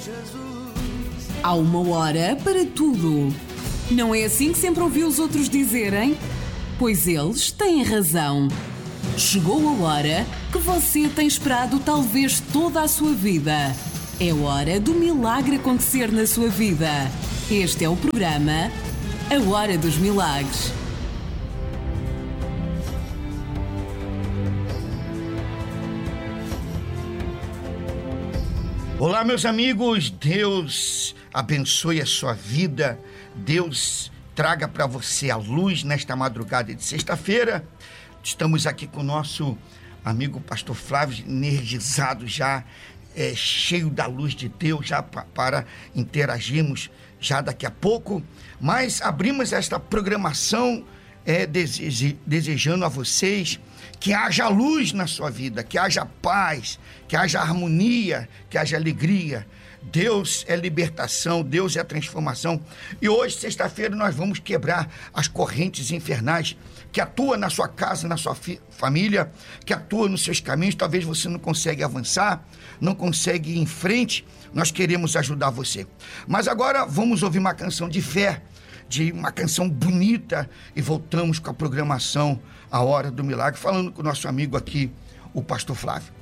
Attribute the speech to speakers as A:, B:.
A: Há uma hora para tudo. Não é assim que sempre ouvi os outros dizerem? Pois eles têm razão. Chegou a hora que você tem esperado talvez toda a sua vida. É hora do milagre acontecer na sua vida. Este é o programa A Hora dos Milagres.
B: Olá, meus amigos, Deus abençoe a sua vida, Deus traga para você a luz nesta madrugada de sexta-feira. Estamos aqui com o nosso amigo pastor Flávio, energizado já, cheio da luz de Deus, já para interagirmos já daqui a pouco. Mas abrimos esta programação desejando a vocês que haja luz na sua vida, que haja paz, que haja harmonia, que haja alegria. Deus é libertação, Deus é transformação. E hoje, sexta-feira, nós vamos quebrar as correntes infernais que atuam na sua casa, na sua família, que atuam nos seus caminhos. Talvez você não consiga avançar, não consegue ir em frente. Nós queremos ajudar você. Mas agora vamos ouvir uma canção de fé, de uma canção bonita, e voltamos com a programação A Hora do Milagre, falando com o nosso amigo aqui, o pastor Flávio.